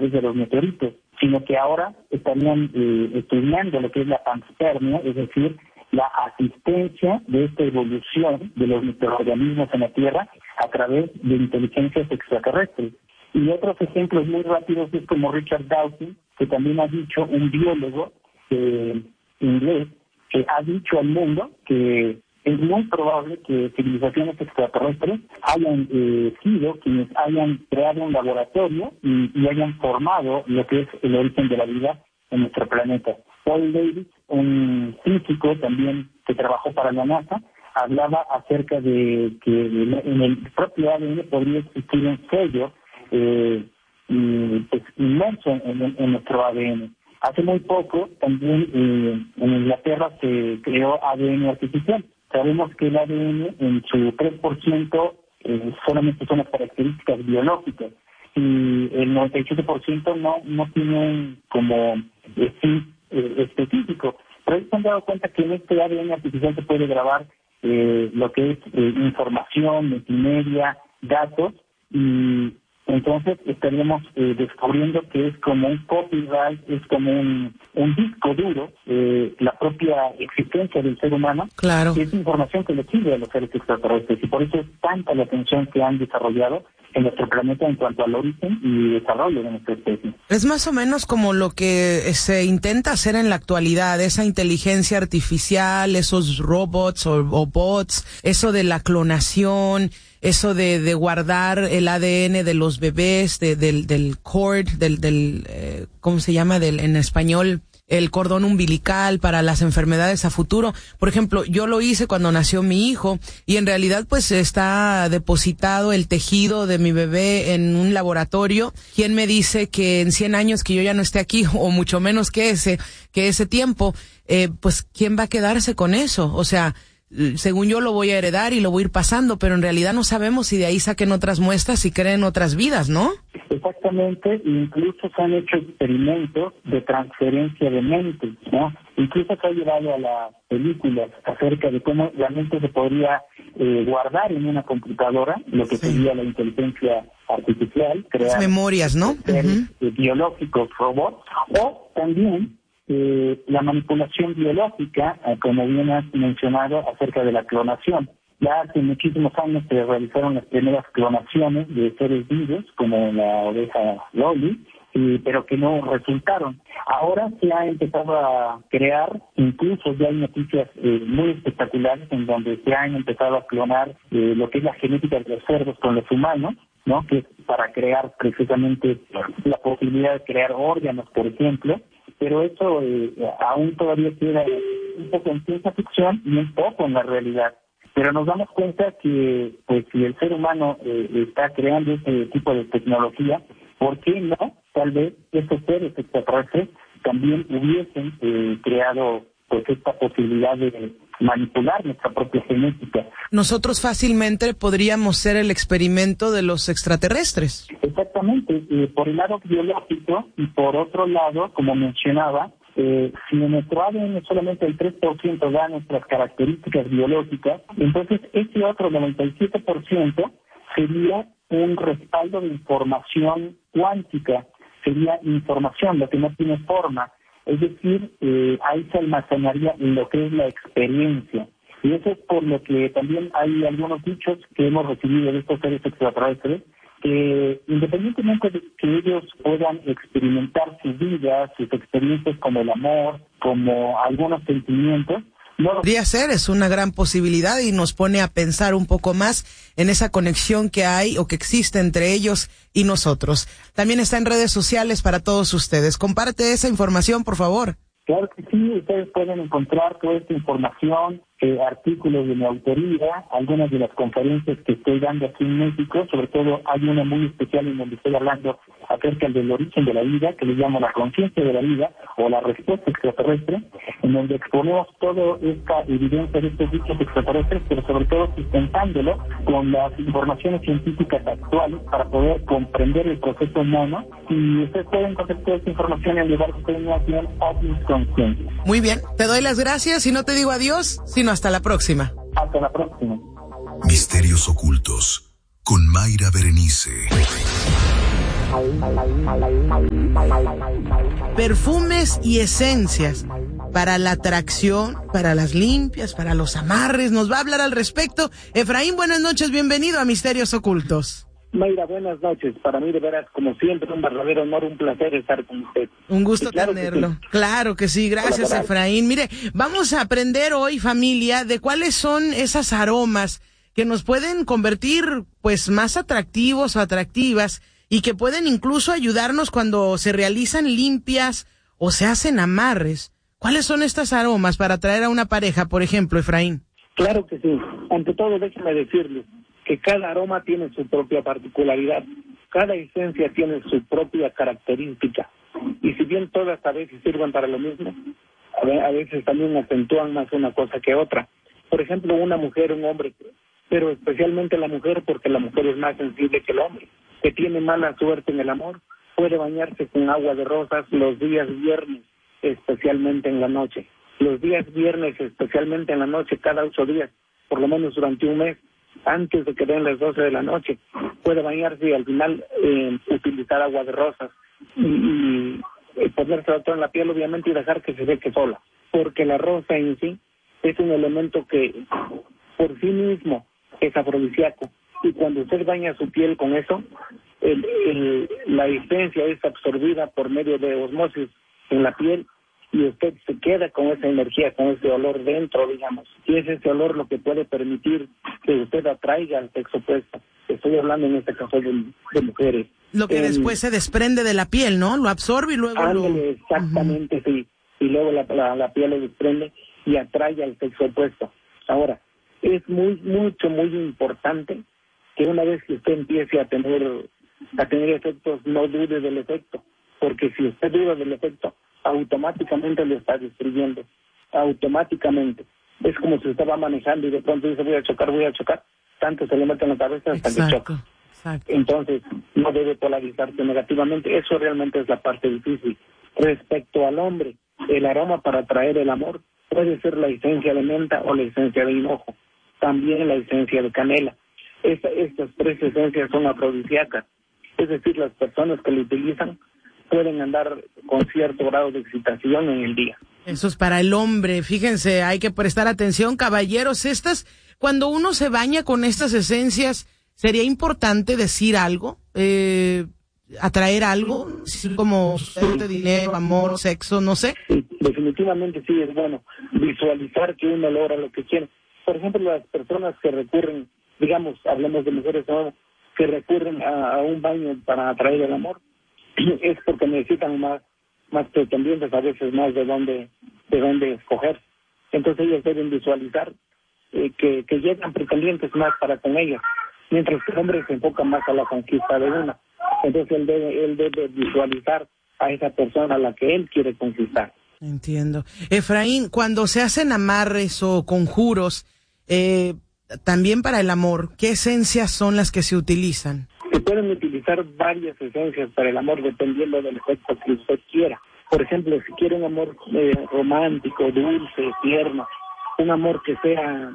través de los meteoritos, sino que ahora estarían estudiando lo que es la panspermia, es decir, la asistencia de esta evolución de los microorganismos en la Tierra a través de inteligencias extraterrestres. Y otros ejemplos muy rápidos es como Richard Dawkins, que también ha dicho, un biólogo inglés, que ha dicho al mundo que es muy probable que civilizaciones extraterrestres hayan sido quienes hayan creado un laboratorio y hayan formado lo que es el origen de la vida en nuestro planeta. Paul Davies, un físico también que trabajó para la NASA, hablaba acerca de que en el propio ADN podría existir un sello inmerso en nuestro ADN. Hace muy poco también en Inglaterra se creó ADN artificial. Sabemos que el ADN en su 3% solamente son las características biológicas y el 97% no tienen como fin específico. Pero ellos se han dado cuenta que en este ADN artificial se puede grabar lo que es información, multimedia, datos, y entonces estaríamos descubriendo que es como un copyright, es como un disco duro, la propia existencia del ser humano. Claro. Es información que le sirve a los seres extraterrestres, y por eso es tanta la atención que han desarrollado en nuestro planeta en cuanto al origen y desarrollo de nuestra especie. Es más o menos como lo que se intenta hacer en la actualidad, esa inteligencia artificial, esos robots o bots, eso de la clonación, eso de guardar el ADN de los bebés, del cord, ¿cómo se llama? En español, el cordón umbilical para las enfermedades a futuro. Por ejemplo, yo lo hice cuando nació mi hijo y en realidad pues está depositado el tejido de mi bebé en un laboratorio. ¿Quién me dice que en 100 años que yo ya no esté aquí, o mucho menos que ese tiempo, pues quién va a quedarse con eso? O sea, según yo lo voy a heredar y lo voy a ir pasando, pero en realidad no sabemos si de ahí saquen otras muestras y creen otras vidas, ¿no? Exactamente, incluso se han hecho experimentos de transferencia de mentes, ¿no? Incluso se ha llevado a las películas acerca de cómo la mente se podría guardar en una computadora, lo que sería la inteligencia artificial, crear las memorias, ¿no? Seres biológicos, robots, o también la manipulación biológica, como bien has mencionado, acerca de la clonación. Ya hace muchísimos años se realizaron las primeras clonaciones de seres vivos, como la oveja Dolly, pero que no resultaron. Ahora se ha empezado a crear, incluso ya hay noticias muy espectaculares en donde se han empezado a clonar lo que es la genética de los cerdos con los humanos, ¿no? Que es para crear precisamente la posibilidad de crear órganos, por ejemplo. Pero eso aún todavía queda un poco en ciencia ficción y un poco en la realidad. Pero nos damos cuenta que, pues, si el ser humano está creando este tipo de tecnología, ¿por qué no? Tal vez estos seres extraterrestres también hubiesen creado, pues, esta posibilidad de manipular nuestra propia genética. Nosotros fácilmente podríamos ser el experimento de los extraterrestres. Exactamente, por el lado biológico y por otro lado, como mencionaba, si en nuestro ADN solamente el 3% da nuestras características biológicas, entonces ese otro 97% sería un respaldo de información cuántica, sería información, lo que no tiene forma. Es decir, ahí se almacenaría lo que es la experiencia. Y eso es por lo que también hay algunos dichos que hemos recibido de estos seres extraterrestres, que independientemente de que ellos puedan experimentar su vida, sus experiencias como el amor, como algunos sentimientos, no podría ser, es una gran posibilidad y nos pone a pensar un poco más en esa conexión que hay o que existe entre ellos y nosotros. También está en redes sociales para todos ustedes. Comparte esa información, por favor. Claro que sí, ustedes pueden encontrar toda esta información, artículos de mi autoría, algunas de las conferencias que estoy dando aquí en México, sobre todo hay una muy especial en donde estoy hablando acerca del origen de la vida, que le llamo la conciencia de la vida o la respuesta extraterrestre, en donde exponemos toda esta evidencia de estos dichos extraterrestres, pero sobre todo sustentándolo con las informaciones científicas actuales para poder comprender el proceso humano, y ustedes pueden encontrar toda esta información en el lugar que ustedes hacen OVNIs Conscientes. Muy bien, te doy las gracias y no te digo adiós, sino hasta la próxima. Hasta la próxima. Misterios ocultos con Mayra Berenice. Perfumes y esencias para la atracción, para las limpias, para los amarres. Nos va a hablar al respecto. Efraín, buenas noches, bienvenido a Misterios Ocultos. Mayra, buenas noches. Para mí, de veras, como siempre, un verdadero honor, un placer estar con usted. Un gusto tenerlo. Que sí. Claro que sí, gracias, Efraín. Mire, vamos a aprender hoy, familia, de cuáles son esas aromas que nos pueden convertir, pues, más atractivos o atractivas y que pueden incluso ayudarnos cuando se realizan limpias o se hacen amarres. ¿Cuáles son estas aromas para atraer a una pareja, por ejemplo, Efraín? Claro que sí. Ante todo, déjeme decirle que cada aroma tiene su propia particularidad, cada esencia tiene su propia característica, y si bien todas a veces sirven para lo mismo, a veces también acentúan más una cosa que otra. Por ejemplo, una mujer, un hombre, pero especialmente la mujer, porque la mujer es más sensible que el hombre, que tiene mala suerte en el amor, puede bañarse con agua de rosas los días viernes, especialmente en la noche. Los días viernes, especialmente en la noche, cada 8 días, por lo menos durante un mes, antes de que den las 12 de la noche, puede bañarse y al final utilizar agua de rosas y ponerse todo en la piel, obviamente, y dejar que se seque sola, porque la rosa en sí es un elemento que por sí mismo es afrodisíaco, y cuando usted baña su piel con eso, la esencia es absorbida por medio de osmosis en la piel, y usted se queda con esa energía, con ese olor dentro, digamos. Y es ese olor lo que puede permitir que usted atraiga al sexo opuesto. Estoy hablando en este caso de mujeres. Lo que después se desprende de la piel, ¿no? Lo absorbe y luego exactamente, sí. Y luego la piel lo desprende y atrae al sexo opuesto. Ahora, es muy importante que una vez que usted empiece a tener efectos, no dude del efecto. Porque si usted duda del efecto, automáticamente lo está destruyendo, automáticamente. Es como si usted va manejando y de pronto dice voy a chocar, tanto se le mete en la cabeza hasta que choca. Exacto. Entonces, no debe polarizarse negativamente, eso realmente es la parte difícil. Respecto al hombre, el aroma para atraer el amor puede ser la esencia de menta o la esencia de hinojo, también la esencia de canela. Estas 3 esencias son afrodisíacas, es decir, las personas que lo utilizan pueden andar con cierto grado de excitación en el día. Eso es para el hombre. Fíjense, hay que prestar atención, caballeros. Cuando uno se baña con estas esencias, ¿sería importante decir algo? ¿Atraer algo? Como dinero, amor, sexo, no sé. Sí, definitivamente sí, es bueno visualizar que uno logra lo que quiere. Por ejemplo, las personas que recurren, digamos, hablemos de mujeres que recurren a un baño para atraer el amor, es porque necesitan más pretendientes, a veces más de dónde escoger. Entonces ellos deben visualizar que llegan pretendientes más para con ellos, mientras que el hombre se enfoca más a la conquista de una. Entonces él debe visualizar a esa persona a la que él quiere conquistar. Entiendo. Efraín, cuando se hacen amarres o conjuros, también para el amor, ¿qué esencias son las que se utilizan? Se pueden utilizar varias esencias para el amor dependiendo del efecto que usted quiera. Por ejemplo, si quiere un amor romántico, dulce, tierno, un amor que sea,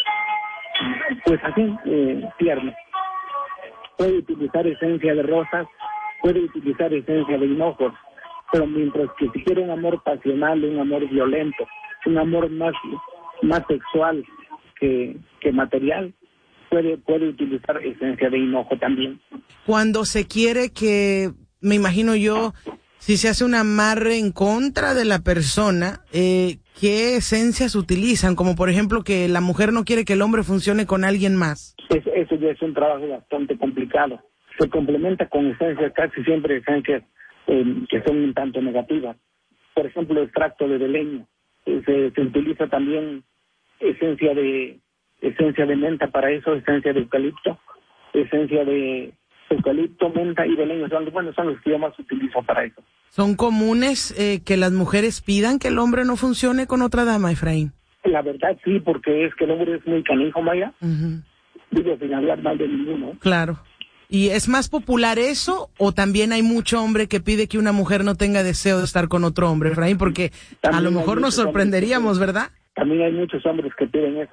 pues así, tierno, puede utilizar esencia de rosas, puede utilizar esencia de hinojos, pero mientras que si quiere un amor pasional, un amor violento, un amor más sexual que material, puede utilizar esencia de hinojo también. Cuando se quiere que, me imagino yo, si se hace un amarre en contra de la persona, ¿qué esencias utilizan? Como por ejemplo que la mujer no quiere que el hombre funcione con alguien más. Eso ya es un trabajo bastante complicado. Se complementa con esencias, casi siempre esencias que son un tanto negativas. Por ejemplo, extracto de beleño. Se utiliza también esencia de menta para eso, esencia de eucalipto, menta y beleño, son los que yo más utilizo para eso. ¿Son comunes que las mujeres pidan que el hombre no funcione con otra dama, Efraín? La verdad sí, porque es que el hombre es muy canijo, Maya. Uh-huh. Digo, sin hablar mal de ninguno. Claro. ¿Y es más popular eso o también hay mucho hombre que pide que una mujer no tenga deseo de estar con otro hombre, Efraín? Porque también a lo mejor nos sorprenderíamos, ¿verdad? También hay muchos hombres que piden eso.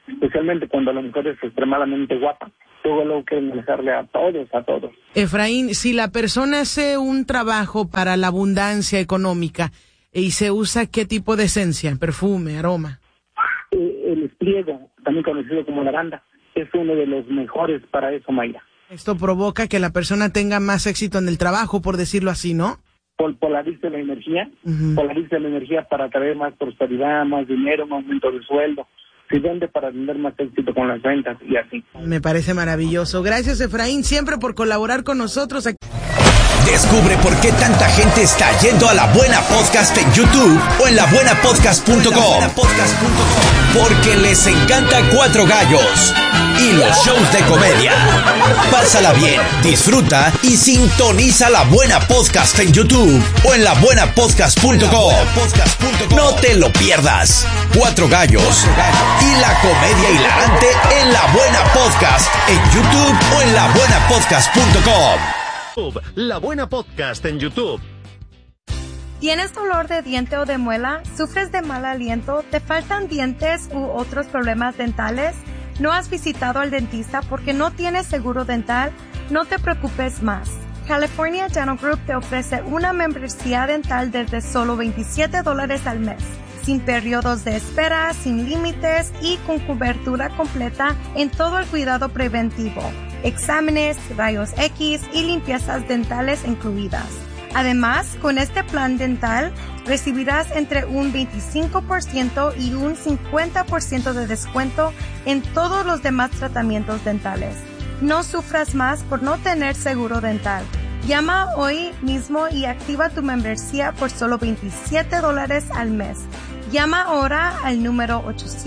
especialmente cuando la mujer es extremadamente guapa. Luego quieren manejarle a todos. Efraín, si la persona hace un trabajo para la abundancia económica y se usa ¿qué tipo de esencia? Perfume, aroma. El espliego, también conocido como lavanda, es uno de los mejores para eso, Mayra. Esto provoca que la persona tenga más éxito en el trabajo, por decirlo así, ¿no? Polariza la energía, polariza la energía para traer más prosperidad, más dinero, un aumento de sueldo. Se vende para tener más éxito con las ventas y así. Me parece maravilloso. Gracias, Efraín, siempre por colaborar con nosotros. Descubre por qué tanta gente está yendo a La Buena Podcast en YouTube o en labuenapodcast.com. Porque les encanta Cuatro Gallos y los shows de comedia. Pásala bien, disfruta y sintoniza La Buena Podcast en YouTube o en labuenapodcast.com. No te lo pierdas. Cuatro Gallos y la comedia hilarante en La Buena Podcast en YouTube o en labuenapodcast.com. La Buena Podcast en YouTube. ¿Tienes dolor de diente o de muela? ¿Sufres de mal aliento? ¿Te faltan dientes u otros problemas dentales? ¿No has visitado al dentista porque no tienes seguro dental? No te preocupes más. California Dental Group te ofrece una membresía dental desde solo $27 al mes, sin periodos de espera, sin límites y con cobertura completa en todo el cuidado preventivo, exámenes, rayos X y limpiezas dentales incluidas. Además, con este plan dental recibirás entre un 25% y un 50% de descuento en todos los demás tratamientos dentales. No sufras más por no tener seguro dental. Llama hoy mismo y activa tu membresía por solo $27 al mes. Llama ahora al número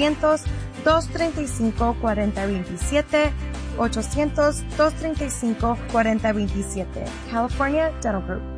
800-235-4027, 800-235-4027. California Dental Group.